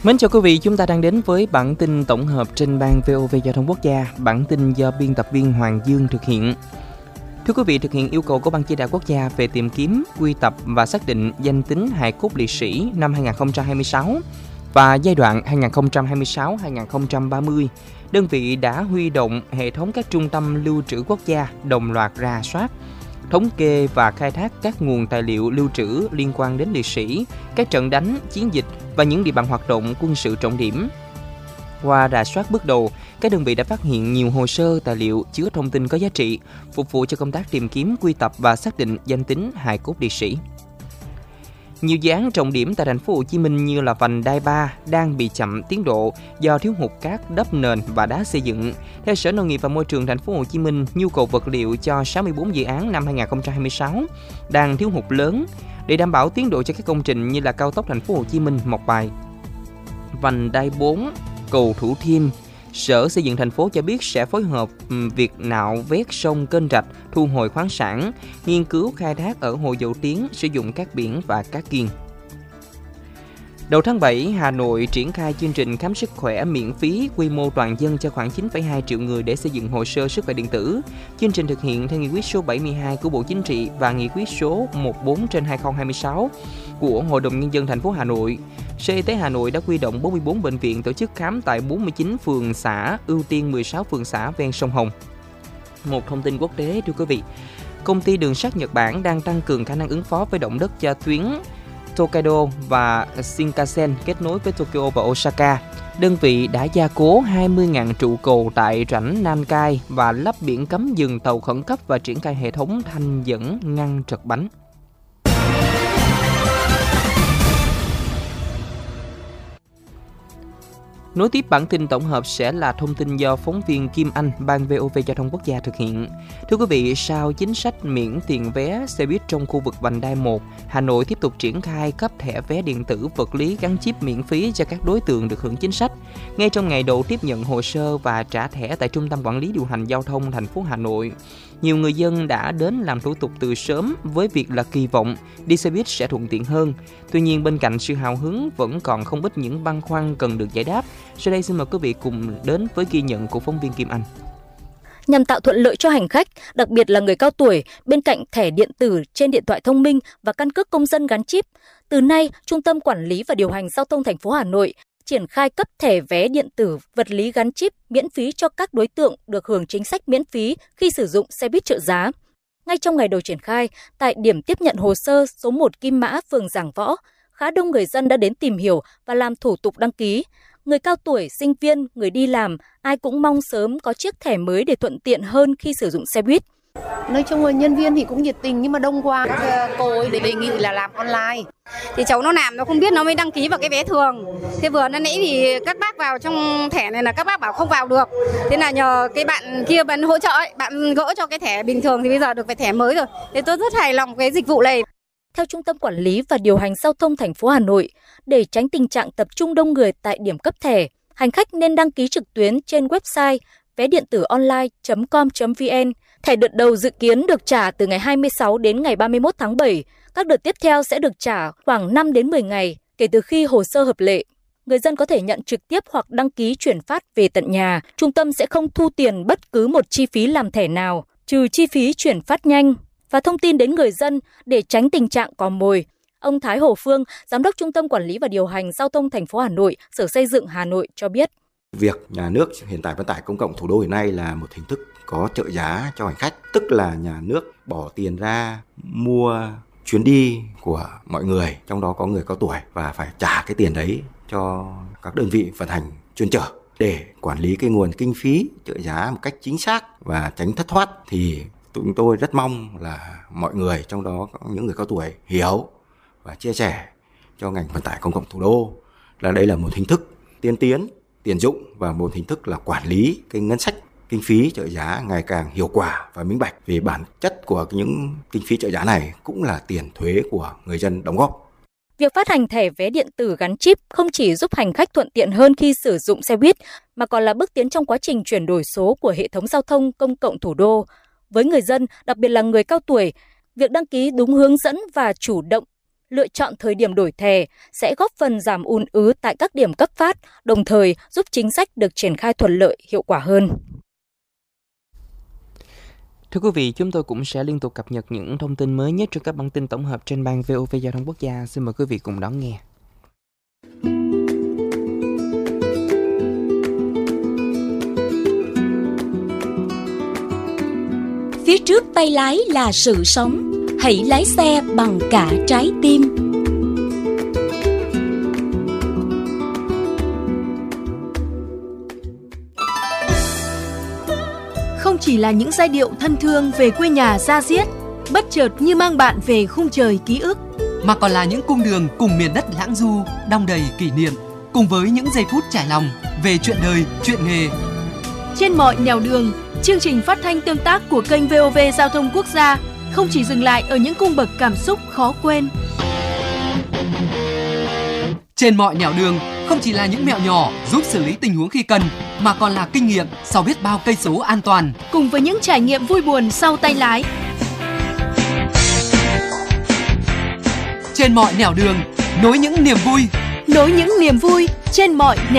Mến chào quý vị, chúng ta đang đến với bản tin tổng hợp trên ban VOV Giao thông Quốc gia. Bản tin do biên tập viên Hoàng Dương thực hiện. Thưa quý vị, thực hiện yêu cầu của Ban Chỉ đạo Quốc gia về tìm kiếm, quy tập và xác định danh tính hài cốt liệt sĩ năm 2026 và giai đoạn 2026-2030, đơn vị đã huy động hệ thống các trung tâm lưu trữ quốc gia đồng loạt rà soát, thống kê và khai thác các nguồn tài liệu lưu trữ liên quan đến liệt sĩ, các trận đánh, chiến dịch và những địa bàn hoạt động quân sự trọng điểm. Qua rà soát bước đầu, các đơn vị đã phát hiện nhiều hồ sơ tài liệu chứa thông tin có giá trị, phục vụ cho công tác tìm kiếm, quy tập và xác định danh tính hài cốt liệt sĩ. Nhiều dự án trọng điểm tại thành phố Hồ Chí Minh như là vành đai 3 đang bị chậm tiến độ do thiếu hụt cát, đắp nền và đá xây dựng. Theo Sở Nông nghiệp và Môi trường thành phố Hồ Chí Minh, nhu cầu vật liệu cho 64 dự án năm 2026 đang thiếu hụt lớn. Để đảm bảo tiến độ cho các công trình như là cao tốc thành phố Hồ Chí Minh - Mộc Bài, vành đai 4, cầu Thủ Thiêm, Sở Xây dựng thành phố cho biết sẽ phối hợp việc nạo vét sông kênh rạch, thu hồi khoáng sản, nghiên cứu khai thác ở Hồ Dầu Tiếng, sử dụng cát biển và cát kiên. Đầu tháng 7, Hà Nội triển khai chương trình khám sức khỏe miễn phí quy mô toàn dân cho khoảng 9,2 triệu người để xây dựng hồ sơ sức khỏe điện tử. Chương trình thực hiện theo nghị quyết số 72 của Bộ Chính trị và nghị quyết số 14/2026 của Hội đồng Nhân dân thành phố Hà Nội. Sở Y tế Hà Nội đã huy động 44 bệnh viện tổ chức khám tại 49 phường xã, ưu tiên 16 phường xã ven sông Hồng. Một thông tin quốc tế thưa quý vị, công ty đường sắt Nhật Bản đang tăng cường khả năng ứng phó với động đất cho tuyến Tokaido và Shinkansen kết nối với Tokyo và Osaka. Đơn vị đã gia cố 20.000 trụ cầu tại rãnh Nankai và lắp biển cấm dừng tàu khẩn cấp và triển khai hệ thống thanh dẫn ngăn trật bánh. Nối tiếp bản tin tổng hợp sẽ là thông tin do phóng viên Kim Anh, Ban VOV Giao thông Quốc gia thực hiện. Thưa quý vị, sau chính sách miễn tiền vé xe buýt trong khu vực vành đai 1, Hà Nội tiếp tục triển khai cấp thẻ vé điện tử vật lý gắn chip miễn phí cho các đối tượng được hưởng chính sách. Ngay trong ngày đầu tiếp nhận hồ sơ và trả thẻ tại Trung tâm Quản lý điều hành giao thông thành phố Hà Nội, nhiều người dân đã đến làm thủ tục từ sớm với việc là kỳ vọng đi xe buýt sẽ thuận tiện hơn. Tuy nhiên, bên cạnh sự hào hứng vẫn còn không ít những băn khoăn cần được giải đáp. Sau đây xin mời quý vị cùng đến với ghi nhận của phóng viên Kim Anh. Nhằm tạo thuận lợi cho hành khách, đặc biệt là người cao tuổi, bên cạnh thẻ điện tử trên điện thoại thông minh và căn cước công dân gắn chip, từ nay, Trung tâm Quản lý và Điều hành Giao thông thành phố Hà Nội triển khai cấp thẻ vé điện tử vật lý gắn chip miễn phí cho các đối tượng được hưởng chính sách miễn phí khi sử dụng xe buýt trợ giá. Ngay trong ngày đầu triển khai, tại điểm tiếp nhận hồ sơ số 1 Kim Mã, phường Giảng Võ, khá đông người dân đã đến tìm hiểu và làm thủ tục đăng ký. Người cao tuổi, sinh viên, người đi làm, ai cũng mong sớm có chiếc thẻ mới để thuận tiện hơn khi sử dụng xe buýt. Nói chung là nhân viên thì cũng nhiệt tình nhưng mà đông quá. Cô ấy đề nghị là làm online. Thì cháu nó làm nó không biết, nó mới đăng ký vào cái vé thường. Thế vừa nãy thì các bác vào trong thẻ này là các bác bảo không vào được. Thế là nhờ cái bạn kia bạn hỗ trợ ấy, bạn gỡ cho cái thẻ bình thường thì bây giờ được cái thẻ mới rồi. Thế tôi rất hài lòng cái dịch vụ này. Theo Trung tâm Quản lý và Điều hành Giao thông thành phố Hà Nội, để tránh tình trạng tập trung đông người tại điểm cấp thẻ, hành khách nên đăng ký trực tuyến trên website vé điện tử online.com.vn. Thẻ đợt đầu dự kiến được trả từ ngày 26 đến ngày 31 tháng 7. Các đợt tiếp theo sẽ được trả khoảng 5 đến 10 ngày kể từ khi hồ sơ hợp lệ. Người dân có thể nhận trực tiếp hoặc đăng ký chuyển phát về tận nhà. Trung tâm sẽ không thu tiền bất cứ một chi phí làm thẻ nào, trừ chi phí chuyển phát nhanh. Và thông tin đến người dân để tránh tình trạng cò mồi. Ông Thái Hồ Phương, Giám đốc Trung tâm Quản lý và Điều hành Giao thông thành phố Hà Nội, Sở Xây dựng Hà Nội cho biết. Việc nhà nước hiện tại vận tải công cộng thủ đô hiện nay là một hình thức có trợ giá cho hành khách, tức là nhà nước bỏ tiền ra mua chuyến đi của mọi người, trong đó có người cao tuổi, và phải trả cái tiền đấy cho các đơn vị vận hành chuyên chở. Để quản lý cái nguồn kinh phí trợ giá một cách chính xác và tránh thất thoát thì chúng tôi rất mong là mọi người, trong đó có những người cao tuổi, hiểu và chia sẻ cho ngành vận tải công cộng thủ đô là đây là một hình thức tiên tiến, tiền dụng và một hình thức là quản lý cái ngân sách kinh phí trợ giá ngày càng hiệu quả và minh bạch, vì bản chất của những kinh phí trợ giá này cũng là tiền thuế của người dân đóng góp. Việc phát hành thẻ vé điện tử gắn chip không chỉ giúp hành khách thuận tiện hơn khi sử dụng xe buýt, mà còn là bước tiến trong quá trình chuyển đổi số của hệ thống giao thông công cộng thủ đô. Với người dân, đặc biệt là người cao tuổi, việc đăng ký đúng hướng dẫn và chủ động lựa chọn thời điểm đổi thẻ sẽ góp phần giảm ùn ứ tại các điểm cấp phát, đồng thời giúp chính sách được triển khai thuận lợi, hiệu quả hơn. Thưa quý vị, chúng tôi cũng sẽ liên tục cập nhật những thông tin mới nhất trong các bản tin tổng hợp trên ban VOV Giao thông Quốc gia. Xin mời quý vị cùng đón nghe. Phía trước tay lái là sự sống, hãy lái xe bằng cả trái tim. Không chỉ là những giai điệu thân thương về quê nhà da diết, bất chợt như mang bạn về khung trời ký ức, mà còn là những cung đường cùng miền đất lãng du, đong đầy kỷ niệm, cùng với những giây phút trải lòng về chuyện đời, chuyện nghề. Trên mọi nẻo đường, chương trình phát thanh tương tác của kênh VOV Giao thông Quốc gia không chỉ dừng lại ở những cung bậc cảm xúc khó quên. Trên mọi nẻo đường không chỉ là những mẹo nhỏ giúp xử lý tình huống khi cần, mà còn là kinh nghiệm sau biết bao cây số an toàn, cùng với những trải nghiệm vui buồn sau tay lái. Trên mọi nẻo đường, nối những niềm vui trên mọi nẻo